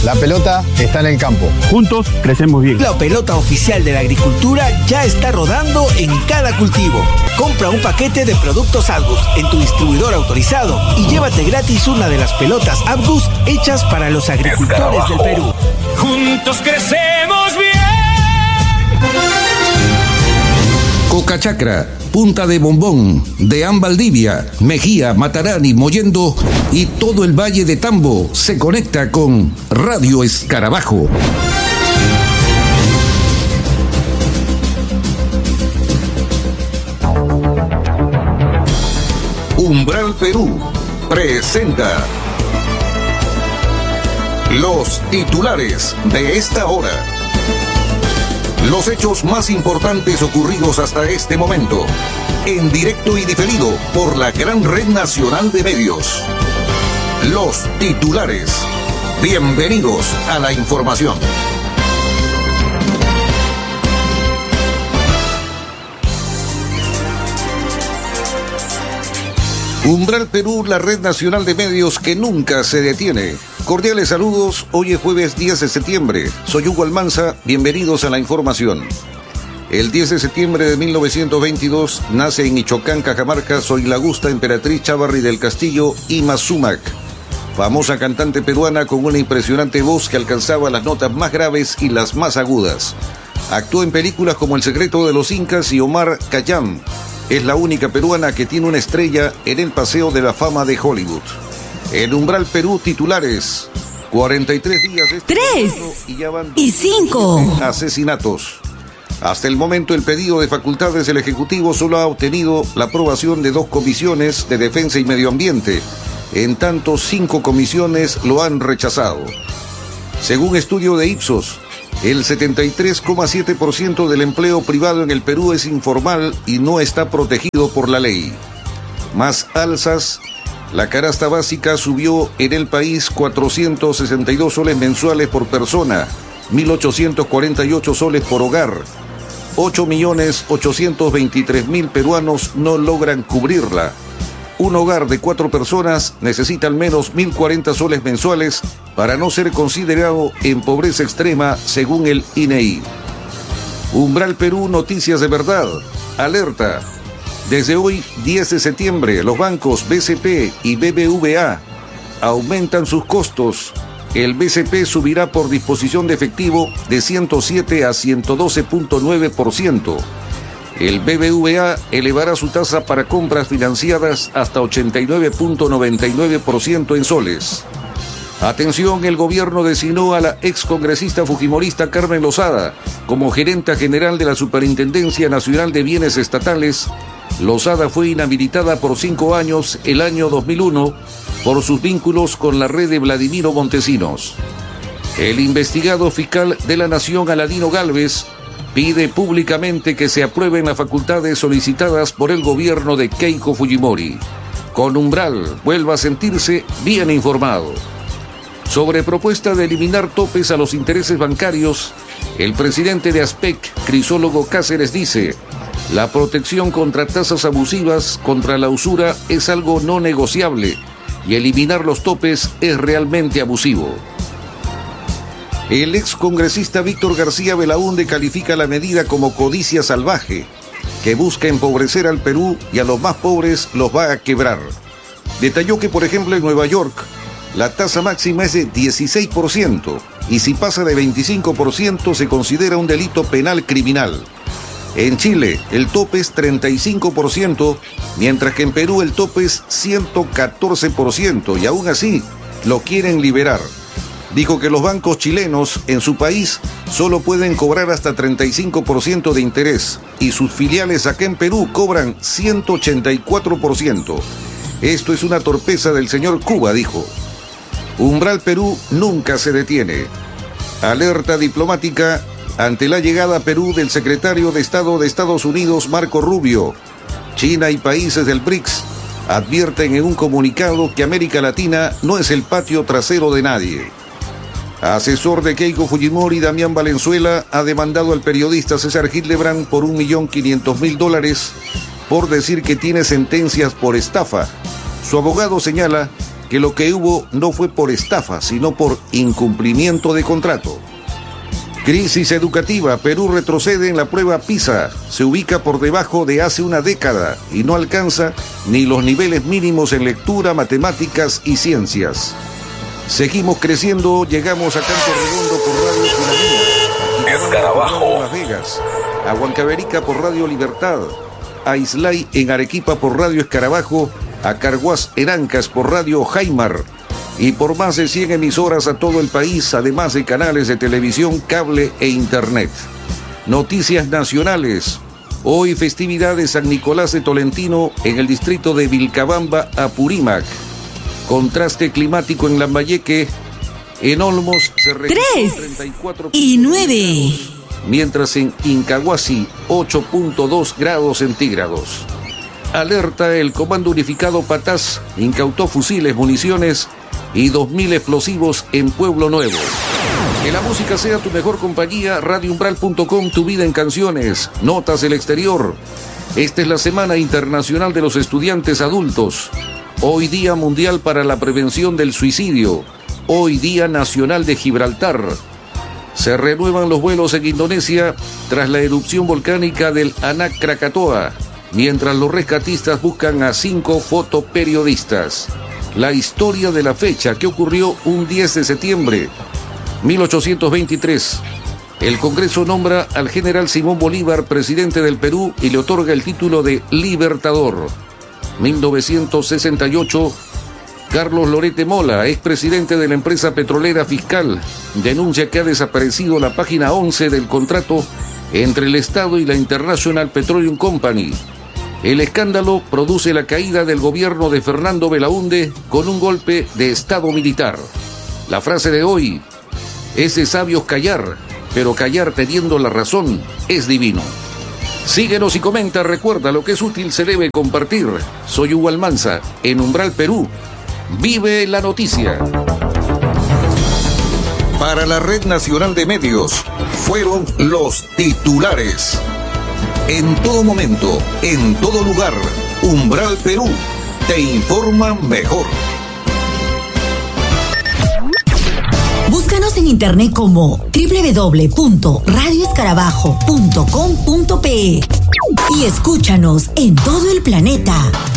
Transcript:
La pelota está en el campo. Juntos crecemos bien. La pelota oficial de la agricultura ya está rodando en cada cultivo. Compra un paquete de productos Abgus en tu distribuidor autorizado y llévate gratis una de las pelotas Abgus hechas para los agricultores del Perú. Juntos crecemos bien. Cocachacra, Punta de Bombón, Deán Valdivia, Mejía, Matarani, Mollendo y todo el Valle de Tambo se conecta con Radio Escarabajo. Umbral Perú presenta los titulares de esta hora. Los hechos más importantes ocurridos hasta este momento, en directo y diferido por la gran red nacional de medios. Los titulares. Bienvenidos a la información. Umbral Perú, la red nacional de medios que nunca se detiene. Cordiales saludos, hoy es jueves 10 de septiembre. Soy Hugo Almanza, bienvenidos a la información. El 10 de septiembre de 1922 nace en Ichocán, Cajamarca, Soy la Gusta Emperatriz Chávarri del Castillo Ima Sumac, famosa cantante peruana con una impresionante voz que alcanzaba las notas más graves y las más agudas. Actuó en películas como El secreto de los Incas y Omar Khayyam. Es la única peruana que tiene una estrella en el Paseo de la Fama de Hollywood. En Umbral Perú, titulares. 43 días de 3 y 5 asesinatos. Hasta el momento, el pedido de facultades del Ejecutivo solo ha obtenido la aprobación de 2 comisiones de Defensa y Medio Ambiente. En tanto, 5 comisiones lo han rechazado. Según estudio de Ipsos, el 73,7% del empleo privado en el Perú es informal y no está protegido por la ley. Más alzas. La canasta básica subió en el país 462 soles mensuales por persona, 1.848 soles por hogar. 8.823.000 peruanos no logran cubrirla. Un hogar de 4 personas necesita al menos 1.040 soles mensuales para no ser considerado en pobreza extrema, según el INEI. Umbral Perú, noticias de verdad. Alerta. Desde hoy, 10 de septiembre, los bancos BCP y BBVA aumentan sus costos. El BCP subirá por disposición de efectivo de 107 a 112.9%. El BBVA elevará su tasa para compras financiadas hasta 89.99% en soles. Atención, el gobierno designó a la excongresista fujimorista Carmen Lozada como gerenta general de la Superintendencia Nacional de Bienes Estatales. Lozada fue inhabilitada por 5 años el año 2001 por sus vínculos con la red de Vladimiro Montesinos. El investigado fiscal de la Nación, Aladino Gálvez, pide públicamente que se aprueben las facultades solicitadas por el gobierno de Keiko Fujimori. Con Umbral, vuelva a sentirse bien informado. Sobre propuesta de eliminar topes a los intereses bancarios, el presidente de ASPEC, Crisólogo Cáceres, dice: la protección contra tasas abusivas, contra la usura, es algo no negociable y eliminar los topes es realmente abusivo. El excongresista Víctor García Belaúnde califica la medida como codicia salvaje, que busca empobrecer al Perú y a los más pobres los va a quebrar. Detalló que, por ejemplo, en Nueva York, la tasa máxima es de 16% y si pasa de 25% se considera un delito penal criminal. En Chile, el tope es 35%, mientras que en Perú el tope es 114% y aún así lo quieren liberar. Dijo que los bancos chilenos en su país solo pueden cobrar hasta 35% de interés y sus filiales acá en Perú cobran 184%. Esto es una torpeza del señor Cuba, dijo. Umbral Perú nunca se detiene. Alerta diplomática ante la llegada a Perú del secretario de Estado de Estados Unidos, Marco Rubio. China y países del BRICS advierten en un comunicado que América Latina no es el patio trasero de nadie. Asesor de Keiko Fujimori, Damián Valenzuela, ha demandado al periodista César Hildebrand por $1.500.000 por decir que tiene sentencias por estafa. Su abogado señala que lo que hubo no fue por estafa, sino por incumplimiento de contrato. Crisis educativa. Perú retrocede en la prueba PISA. Se ubica por debajo de hace una década y no alcanza ni los niveles mínimos en lectura, matemáticas y ciencias. Seguimos creciendo, llegamos a Campo Redondo por Radio Finlandia, Escarabajo, Las Vegas, a Huancavelica por Radio Libertad, a Islay en Arequipa por Radio Escarabajo, a Carhuaz en Ancas por Radio Jaimar, y por más de 100 emisoras a todo el país, además de canales de televisión, cable e internet. Noticias nacionales. Hoy festividad de San Nicolás de Tolentino en el distrito de Vilcabamba, Apurímac. Contraste climático en Lambayeque. En Olmos se registró 3 y 9. Mientras en Incahuasi 8.2 grados centígrados. Alerta, el Comando Unificado Patás incautó fusiles, municiones y 2.000 explosivos en Pueblo Nuevo. Que la música sea tu mejor compañía. RadioUmbral.com, tu vida en canciones. Notas del exterior. Esta es la Semana Internacional de los Estudiantes Adultos. Hoy Día Mundial para la Prevención del Suicidio. Hoy Día Nacional de Gibraltar. Se renuevan los vuelos en Indonesia tras la erupción volcánica del Anak Krakatoa, mientras los rescatistas buscan a 5 fotoperiodistas. La historia de la fecha que ocurrió un 10 de septiembre, 1823. El Congreso nombra al general Simón Bolívar presidente del Perú y le otorga el título de Libertador. 1968. Carlos Lorete Mola, expresidente de la empresa petrolera Fiscal, denuncia que ha desaparecido la página 11 del contrato entre el Estado y la International Petroleum Company. El escándalo produce la caída del gobierno de Fernando Belaúnde con un golpe de Estado militar. La frase de hoy: es de sabios callar, pero callar teniendo la razón es divino. Síguenos y comenta, recuerda, lo que es útil se debe compartir. Soy Hugo Almanza, en Umbral Perú. Vive la noticia. Para la Red Nacional de Medios, fueron los titulares. En todo momento, en todo lugar, Umbral Perú te informa mejor. Búscanos en internet como www.radioescarabajo.com.pe y escúchanos en todo el planeta.